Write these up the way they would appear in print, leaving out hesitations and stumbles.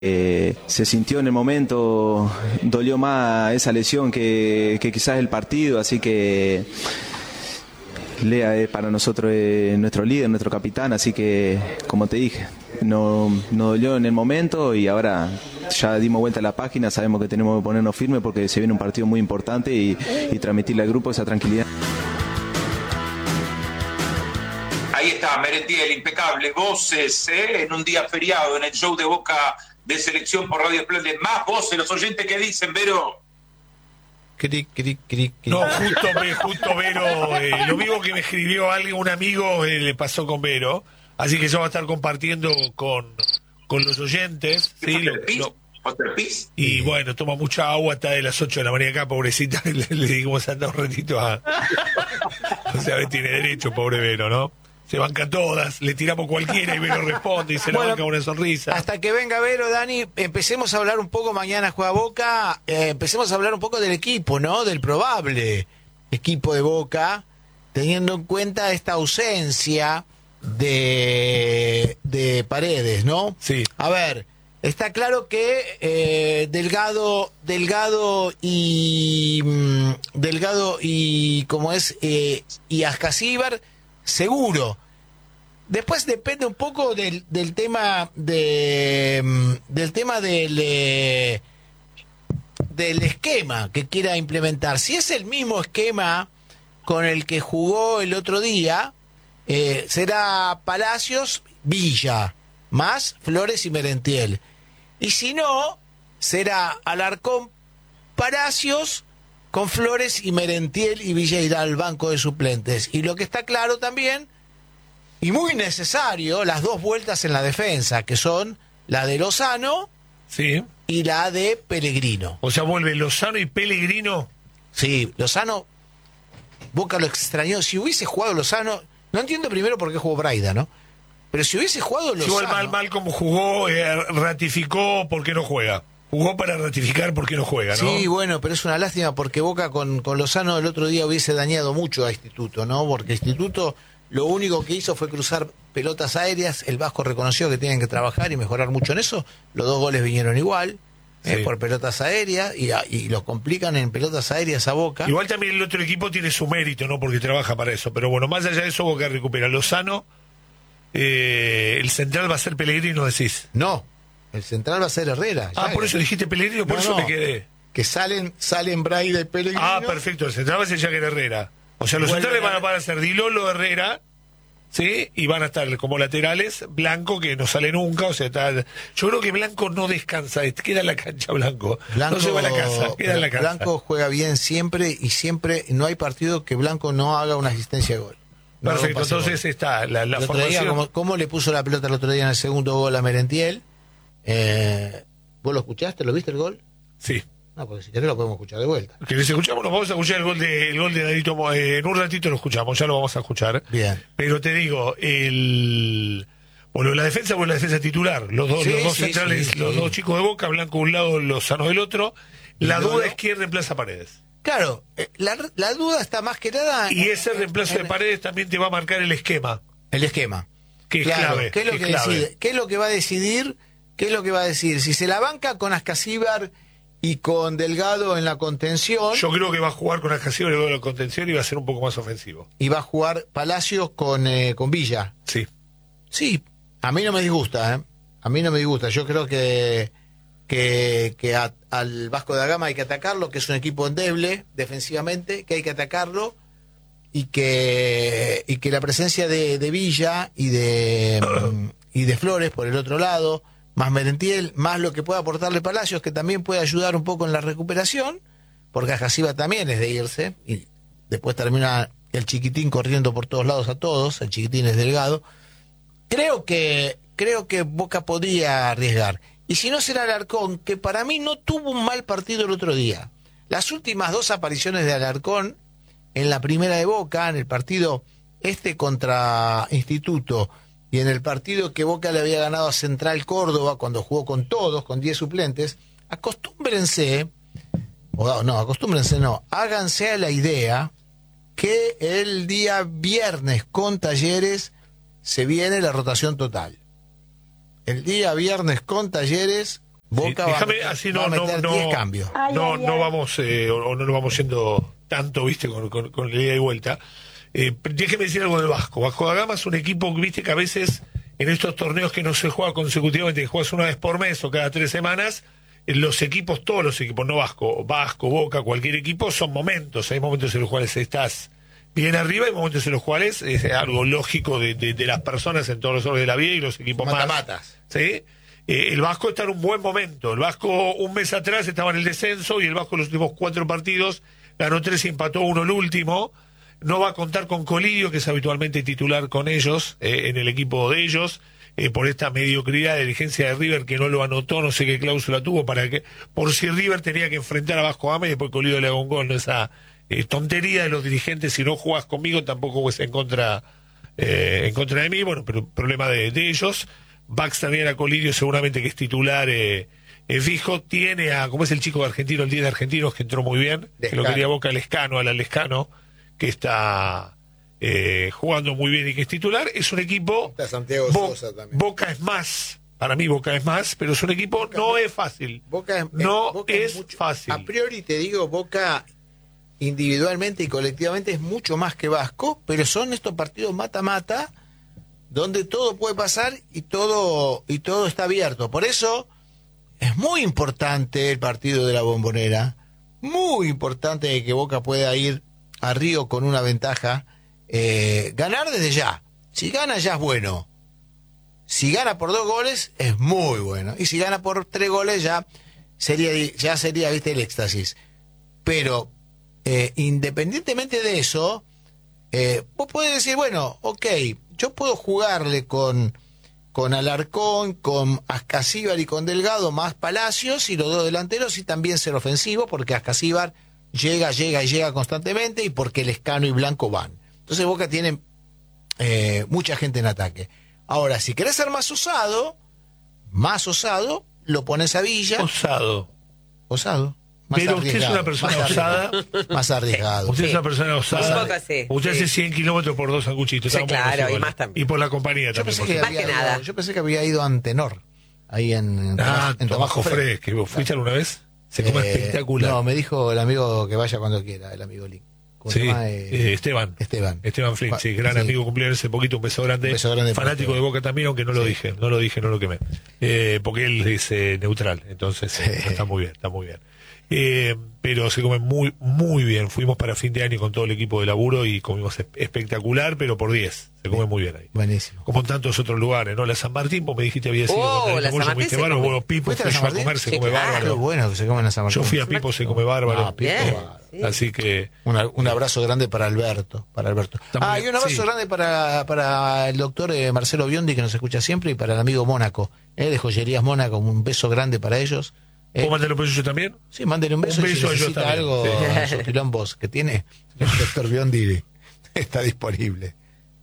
Se sintió en el momento, dolió más esa lesión que quizás el partido, así que Lea es para nosotros nuestro líder, nuestro capitán, así que como te dije, no dolió en el momento y ahora ya dimos vuelta a la página, sabemos que tenemos que ponernos firmes porque se viene un partido muy importante y transmitirle al grupo esa tranquilidad. Ahí está, Merentiel, impecable, voces, en un día feriado, en el show de Boca de Selección por Radio Esplendid. Más voces, los oyentes que dicen, Vero. Cric, cric, cric, cric. No, justo Vero, lo mismo que me escribió alguien, un amigo, le pasó con Vero, así que yo voy a estar compartiendo con los oyentes. ¿Sí? Y bueno, toma mucha agua hasta de las 8 de la mañana acá, pobrecita, le dimos anda un ratito a... O sea, tiene derecho, pobre Vero, ¿no? Se banca todas, le tiramos cualquiera y Vero responde y se le banca una sonrisa. Hasta que venga Vero, Dani, empecemos a hablar un poco, mañana juega Boca, empecemos a hablar un poco del equipo, ¿no? Del probable equipo de Boca, teniendo en cuenta esta ausencia de Paredes, ¿no? Sí. A ver, está claro que Delgado y como es y Ascasíbar seguro. Después depende un poco del tema del esquema que quiera implementar. Si es el mismo esquema con el que jugó el otro día, será Palacios, Villa, más Flores y Merentiel. Y si no, será Alarcón, Palacios, con Flores y Merentiel, y Villa irá al banco de suplentes. Y lo que está claro también, y muy necesario, las dos vueltas en la defensa, que son la de Lozano, sí, y la de Pellegrino. O sea, vuelve Lozano y Pellegrino. Sí, Lozano, Boca lo extrañó. Si hubiese jugado Lozano, no entiendo primero por qué jugó Braida, ¿no? Pero si hubiese jugado Lozano... Igual mal como jugó, ratificó por qué no juega. Jugó para ratificar por qué no juega, ¿no? Sí, bueno, pero es una lástima porque Boca con Lozano el otro día hubiese dañado mucho a Instituto, ¿no? Porque Instituto lo único que hizo fue cruzar pelotas aéreas. El Vasco reconoció que tienen que trabajar y mejorar mucho en eso. Los dos goles vinieron igual, sí, por pelotas aéreas, y los complican en pelotas aéreas a Boca. Igual también el otro equipo tiene su mérito, ¿no? Porque trabaja para eso. Pero bueno, más allá de eso, Boca recupera Lozano. El central va a ser Pellegrino, decís. No, el central va a ser Herrera. Por eso dijiste Pellegrino, por eso me quedé. Que salen Braida y Pellegrino. Perfecto, el central va a ser Jagger Herrera. O sea, los centrales van a ser Dilolo, Herrera, ¿sí? Y van a estar como laterales Blanco, que no sale nunca. O sea, yo creo que Blanco no descansa, queda en la cancha Blanco. No se va a la casa, queda en la casa. Blanco juega bien siempre, y siempre no hay partido que Blanco no haga una asistencia de gol. No. Perfecto, entonces está la formación. Día, ¿cómo le puso la pelota el otro día en el segundo gol a Merentiel? ¿Vos lo escuchaste? ¿Lo viste el gol? Sí. No, porque si querés lo podemos escuchar de vuelta. ¿Querés escuchamos? Nos vamos a escuchar el gol de Dadito. En un ratito lo escuchamos, ya lo vamos a escuchar. Bien. Pero te digo, la defensa fue la defensa titular. Los dos centrales, los dos chicos de Boca, Blanco de un lado, Lozano del otro. La duda es quién reemplaza a Paredes. Claro, la duda está más que nada... Y ese reemplazo de Paredes también te va a marcar el esquema. El esquema. Que es clave. ¿Qué es lo que decide? ¿Qué es lo que va a decidir? ¿Qué es lo que va a decir? Si se la banca con Ascasíbar y con Delgado en la contención... Yo creo que va a jugar con Ascasíbar en la contención y va a ser un poco más ofensivo. Y va a jugar Palacios con Villa. Sí. Sí, a mí no me disgusta, ¿eh? A mí no me disgusta. Yo creo que al Vasco da Gama hay que atacarlo, que es un equipo endeble defensivamente, que hay que atacarlo, y que la presencia de Villa y de Flores por el otro lado, más Merentiel, más lo que pueda aportarle Palacios, que también puede ayudar un poco en la recuperación, porque Ascasíbar también es de irse, y después termina el chiquitín corriendo por todos lados a todos. El chiquitín es Delgado. Creo que Boca podría arriesgar. Y si no, será Alarcón, que para mí no tuvo un mal partido el otro día. Las últimas dos apariciones de Alarcón, en la primera de Boca, en el partido contra Instituto, y en el partido que Boca le había ganado a Central Córdoba, cuando jugó con todos, con 10 suplentes, háganse a la idea que el día viernes con Talleres se viene la rotación total. El día viernes con Talleres Boca sí, va así a meter 10 cambios. No vamos, o no nos vamos yendo tanto, viste, con la ida y vuelta. Déjeme decir algo del Vasco. Vasco da Gama es un equipo, viste, que a veces en estos torneos que no se juega consecutivamente, que juegas una vez por mes o cada 3 semanas, los equipos, todos los equipos, no Vasco, Boca, cualquier equipo, son momentos. Hay momentos en los cuales estás bien arriba, hay momentos en los cuales es algo lógico de las personas en todos los órdenes de la vida y los equipos Mata-matas. ¿Sí? El Vasco está en un buen momento. El Vasco un mes atrás estaba en el descenso y el Vasco en los últimos 4 partidos ganó 3 y empató 1 el último. No va a contar con Colidio, que es habitualmente titular con ellos, en el equipo de ellos, por esta mediocridad de dirigencia de River que no lo anotó, no sé qué cláusula tuvo, por si River tenía que enfrentar a Vasco Gama y después Colidio le haga un gol. No, esa tontería de los dirigentes, si no jugás conmigo tampoco es en contra de mí, bueno, pero problema de ellos. Bax también a Colidio, seguramente que es titular fijo. Tiene a, como es el chico de Argentino, el 10 de Argentinos, que entró muy bien, que lo quería Boca, al Lescano, que está jugando muy bien y que es titular. Es un equipo. Está Santiago Sosa también. Boca es más, para mí Boca es más, pero es un equipo, no es fácil. Boca es mucho, fácil. A priori te digo, Boca individualmente y colectivamente es mucho más que Vasco, pero son estos partidos mata-mata donde todo puede pasar y todo está abierto. Por eso es muy importante el partido de la Bombonera, muy importante que Boca pueda ir a Río con una ventaja, ganar desde ya. Si gana ya es bueno. Si gana por 2 goles es muy bueno. Y si gana por 3 goles ya sería, viste, el éxtasis. Pero independientemente de eso, vos podés decir, bueno, ok, yo puedo jugarle con Alarcón, con Ascasíbar y con Delgado, más Palacios y los 2 delanteros, y también ser ofensivo, porque Ascasíbar llega constantemente y porque Lescano y Blanco van. Entonces Boca tiene mucha gente en ataque. Ahora, si querés ser más osado, lo pones a Villa. Osado. Pero usted es una persona osada. Más arriesgado. Usted es una persona osada. Boca, sí. Usted hace 100 kilómetros por 2 sanguchitos. Sí, claro, y más también. Y por la compañía también. Yo pensé que había ido a Antenor, ahí en Trabajo Fresco. ¿Vos fuiste alguna vez? Se come espectacular. No, me dijo el amigo que vaya cuando quiera, el amigo Link. Sí, Esteban Flint, sí, gran amigo, cumplió hace poquito, un beso grande fanático de Boca también, aunque no lo dije, no lo quemé, porque él es neutral, entonces está muy bien. Pero se come muy, muy bien. Fuimos para fin de año con todo el equipo de laburo y comimos espectacular, pero por 10. Se come muy bien ahí. Buenísimo. Como en tantos otros lugares, ¿no? La San Martín, vos me dijiste había sido. La San Martín se come. Bueno, Pipo fue a comer, se come bárbaro. Qué bueno que se come en la San Martín. Yo fui a Pipo, se come bárbaro. Sí. Así que... Un abrazo grande para Alberto. Y un abrazo grande para el doctor Marcelo Biondi, que nos escucha siempre, y para el amigo Mónaco, de Joyerías Mónaco. Un beso grande para ellos. ¿Puedo mandarle un beso yo también? Sí, mándale un beso. Un beso si necesita algo, esos quilombos que tiene, el doctor Biondi está disponible.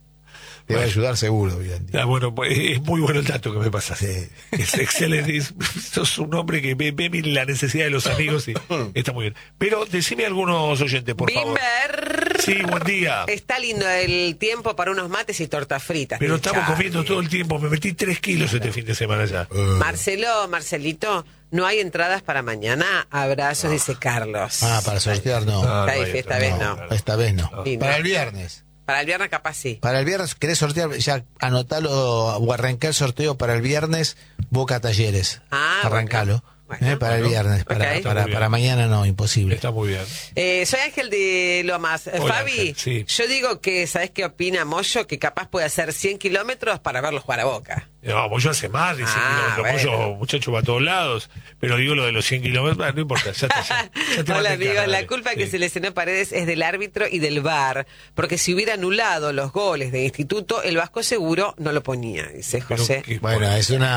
Te va a ayudar seguro, Biondi. Bueno, pues es muy bueno el dato que me pasaste. Sí. Es excelente. Sos un hombre que ve la necesidad de los amigos y está muy bien. Pero decime algunos oyentes, por favor. Sí, buen día. Está lindo el tiempo para unos mates y tortas fritas. Pero estamos comiendo todo el tiempo. Me metí 3 kilos este fin de semana ya. Marcelito, no hay entradas para mañana. Abrazos, dice Carlos. Para sortear no. Esta vez no. Esta vez no. Sí, para el viernes. Para el viernes capaz sí. Para el viernes, ¿querés sortear? Ya anotalo o arrancar el sorteo para el viernes, Boca Talleres. Arrancalo. Bueno, para el viernes, para mañana no, imposible. Está muy bien. Soy Ángel de Lomas. Hola, Fabi, Ángel, sí. Yo digo que, ¿sabés qué opina Moyo? Que capaz puede hacer 100 kilómetros para verlos jugar a Boca. No, Moyo hace más de 100 kilómetros. Bueno. Moyo, muchacho, va a todos lados. Pero digo lo de los 100 kilómetros, no importa, ya te Hola, amigos. La dale. culpa que se lesionó Paredes es del árbitro y del VAR. Porque si hubiera anulado los goles de Instituto, el Vasco seguro no lo ponía, dice José. Bueno, es un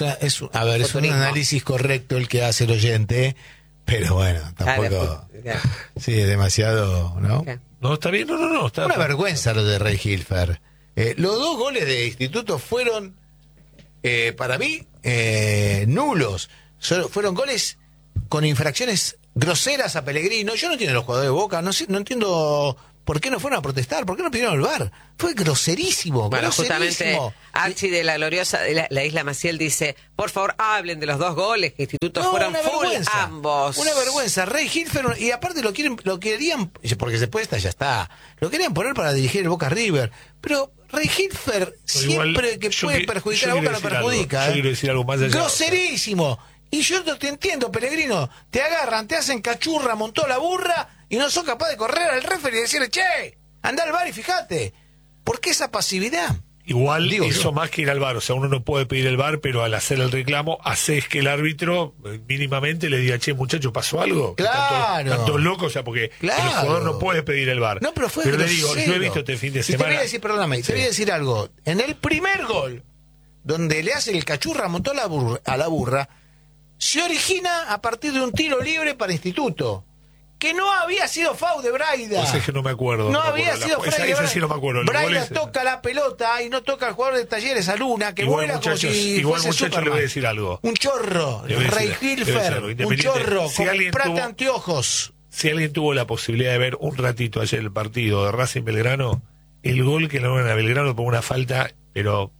análisis correcto el que hace el oyente, pero bueno, tampoco. Claro. Sí, es demasiado, ¿no? Okay. No, está bien, no. Está una vergüenza lo de Rey Hilfer. Los 2 goles de Instituto fueron, para mí, nulos. Fueron goles con infracciones groseras a Pellegrino. Yo no entiendo los jugadores de Boca, no entiendo ¿Por qué no fueron a protestar? ¿Por qué no pidieron el VAR? Fue groserísimo. Bueno, groserísimo. justamente Archie de la gloriosa de la Isla Maciel dice, por favor hablen de los 2 goles, que Institutos fueron full ambos. Una vergüenza. Rey Hilfer, y aparte lo querían, porque después ya está, lo querían poner para dirigir el Boca River. Pero Rey Hilfer, siempre que puede perjudicar a Boca, lo perjudica. Yo quiero decir algo más allá. Groserísimo. Y yo no te entiendo, Pellegrino. Te agarran, te hacen cachurra, montó la burra y no sos capaz de correr al referee y decirle, che, anda al VAR y fíjate. ¿Por qué esa pasividad? Igual eso más que ir al VAR, o sea, uno no puede pedir el VAR, pero al hacer el reclamo, haces que el árbitro mínimamente le diga, che, muchacho, ¿pasó algo? Claro. Tanto loco, o sea, porque el jugador no puede pedir el VAR. No, pero fue le grosero. digo, yo he visto este fin de semana. Y te voy a decir, perdóname, te voy a decir algo. En el primer gol, donde le hace el cachurra, montó a la burra, se origina a partir de un tiro libre para Instituto. Que no había sido foul de Braida. Pues es que no me acuerdo. No había sido foul de Braida. Sí no me acuerdo. Braida toca la pelota y no toca al jugador de Talleres, a Luna, que igual, vuela como si igual, fuese muchachos, Superman. le voy a decir algo. Un chorro. Rey Hilfer. Un chorro. Comprate anteojos. Si alguien tuvo la posibilidad de ver un ratito ayer el partido de Racing Belgrano, el gol que le dan a Belgrano por una falta, pero...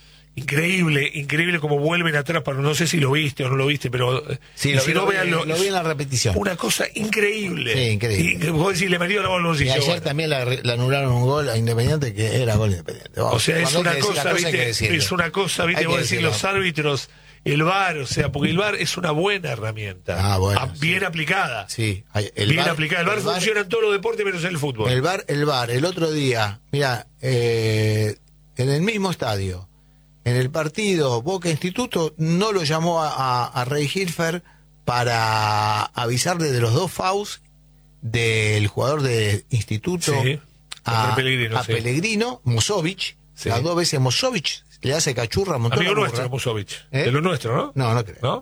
Increíble como vuelven atrás, para no sé si lo viste o no lo viste, pero sí, lo vi en la repetición. Una cosa increíble. Sí, increíble. Y vos decís, le metió la bola. Y ayer también le anularon un gol a Independiente que era gol Independiente. O sea, es una cosa, viste, vos decís los árbitros, el VAR, o sea, porque el VAR es una buena herramienta. Bien aplicada. Sí, bien aplicada. El VAR funciona en todos los deportes menos en el fútbol. El VAR, el otro día, mira, en el mismo estadio. En el partido Boca Instituto no lo llamó a Rey Hilfer para avisarle de los 2 fouls del jugador de Instituto a Pellegrino, Mosovic. Sí. Las 2 veces Mosovic le hace cachurra, montó amigo nuestro, Mosovic. De lo nuestro, ¿no? No creo.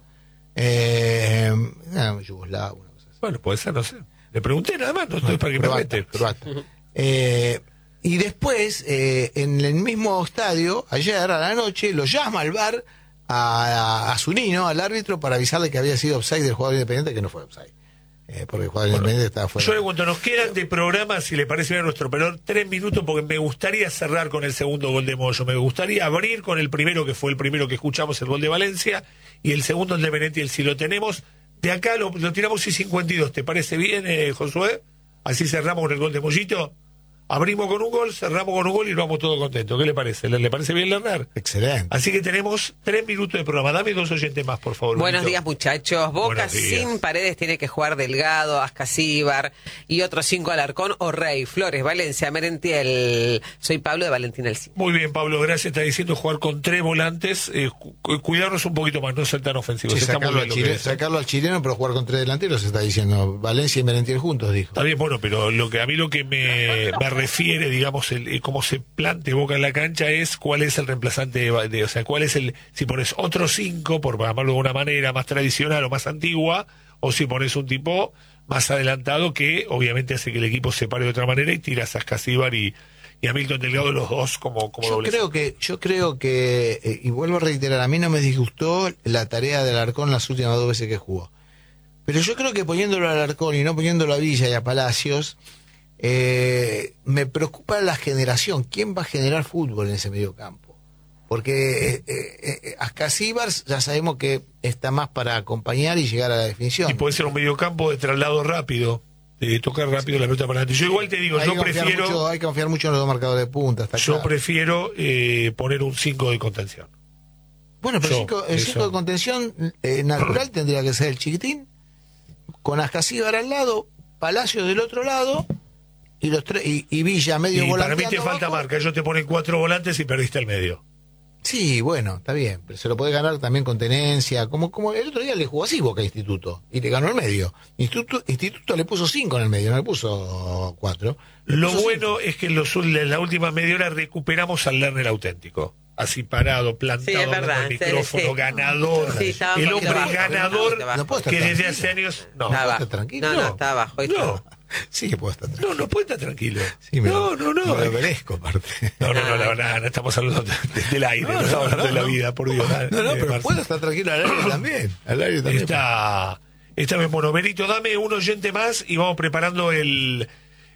¿No? Yugoslavo. Bueno, puede ser, no sé. Le pregunté nada más, no estoy para que me mete. Y después, en el mismo estadio, ayer a la noche, lo llama al VAR a Zunino, al árbitro, para avisarle que había sido offside del jugador Independiente, que no fue offside. Porque el jugador Independiente estaba fuera. Yo le cuento, nos quedan de programa, si le parece bien a nuestro operador, 3 minutos, porque me gustaría cerrar con el segundo gol de Moyo. Me gustaría abrir con el primero, que fue el primero que escuchamos, el gol de Valencia, y el segundo, el de Benetiel. Si lo tenemos, de acá lo tiramos y 52. ¿Te parece bien, Josué? Así cerramos con el gol de Mollito. Abrimos con un gol, cerramos con un gol y nos vamos todos contentos. ¿Qué le parece? ¿Le parece bien, Lerner? Excelente. Así que tenemos 3 minutos de programa. Dame 2 oyentes más, por favor. Buenos días, muchachos. Boca sin Paredes tiene que jugar Delgado, Ascasíbar y otros 5 Alarcón o Rey, Flores, Valencia, Merentiel. Soy Pablo de Valentín Alcín. Muy bien, Pablo, gracias. Está diciendo jugar con 3 volantes. Cuidarnos un poquito más, no ser tan ofensivos. Sí, sacarlo al chileno, pero jugar con 3 delanteros, se está diciendo. Valencia y Merentiel juntos, dijo. Está bien, bueno, pero a mí lo que me refiere, digamos, cómo se plantea Boca en la cancha es cuál es el reemplazante o sea, cuál es si pones otro 5, por llamarlo de una manera más tradicional o más antigua, o si pones un tipo más adelantado que obviamente hace que el equipo se pare de otra manera y tiras a Ascasíbar y a Milton Delgado, los dos como doble. Yo creo que y vuelvo a reiterar, a mí no me disgustó la tarea del Alarcón las últimas 2 veces que jugó. Pero yo creo que poniéndolo al Alarcón y no poniéndolo a Villa y a Palacios, me preocupa la generación. ¿Quién va a generar fútbol en ese medio campo? Porque Ascasíbar ya sabemos que está más para acompañar y llegar a la definición. Y puede ser un mediocampo de traslado rápido, de tocar rápido la pelota para adelante. Yo igual te digo, hay que confiar mucho en los 2 marcadores de punta. Yo prefiero poner un 5 de contención. Bueno, pero el 5 de contención natural tendría que ser el Chiquitín, con Ascasíbar al lado, Palacio del otro lado, y los 3 y Villa medio volante. Para mí te falta marca, ellos te ponen 4 volantes y perdiste el medio. Sí, bueno, está bien, pero se lo puede ganar también con tenencia, como el otro día le jugó así Boca a Instituto y le ganó el medio. Instituto le puso 5 en el medio, no le puso 4. Lo bueno es que en la última media hora recuperamos al Lerner auténtico. Así parado, plantado, sí, verdad, con el micrófono, ganador. Sí, el hombre ganador que desde hace años... No puede estar tranquilo. No, está abajo. Sí que puede estar tranquilo. No puede estar tranquilo. Sí, no. Me lo merezco, aparte. No, la verdad, no estamos hablando del aire, no estamos hablando de la vida, por Dios. Pero puede estar tranquilo al aire también. Al aire también. Está bien, bueno, Benito, dame un oyente más y vamos preparando el